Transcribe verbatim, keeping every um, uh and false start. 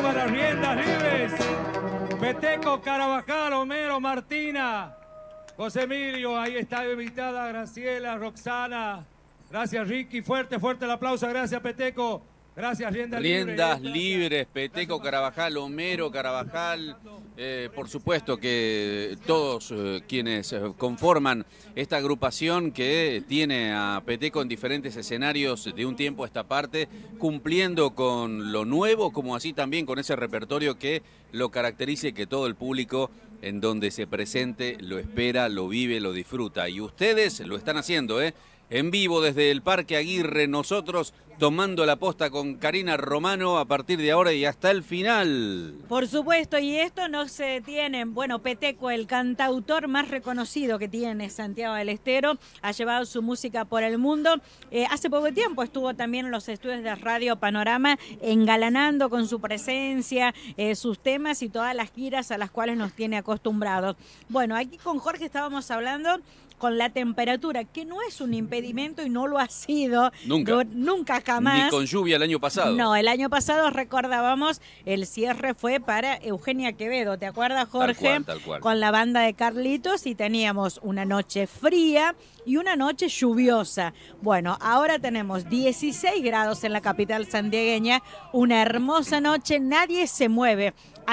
Toma las riendas libres. Peteco, Carabajal, Homero, Martina, José Emilio, ahí está invitada Graciela, Roxana. Gracias, Ricky. Fuerte, fuerte el aplauso. Gracias, Peteco. Gracias, riendas libres. Riendas libres, Peteco, Carabajal, Homero, Carabajal. Eh, por supuesto que todos eh, quienes eh, conforman esta agrupación que tiene a Peteco en diferentes escenarios de un tiempo a esta parte, cumpliendo con lo nuevo, como así también con ese repertorio que lo caracteriza y que todo el público en donde se presente lo espera, lo vive, lo disfruta. Y ustedes lo están haciendo, ¿eh? En vivo desde el Parque Aguirre, nosotros tomando la posta con Karina Romano a partir de ahora y hasta el final. Por supuesto, y esto no se detiene. Bueno, Peteco, el cantautor más reconocido que tiene Santiago del Estero, ha llevado su música por el mundo. Eh, hace poco tiempo estuvo también en los estudios de Radio Panorama, engalanando con su presencia, eh, sus temas y todas las giras a las cuales nos tiene acostumbrados. Bueno, aquí con Jorge estábamos hablando con la temperatura, que no es un impedimento y no lo ha sido. Nunca. No, nunca jamás. Ni con lluvia el año pasado. No, el año pasado recordábamos, el cierre fue para Eugenia Quevedo, ¿te acuerdas, Jorge? Tal cual, tal cual. Con la banda de Carlitos, y teníamos una noche fría y una noche lluviosa. Bueno, ahora tenemos dieciséis grados en la capital santiagueña, una hermosa noche, nadie se mueve.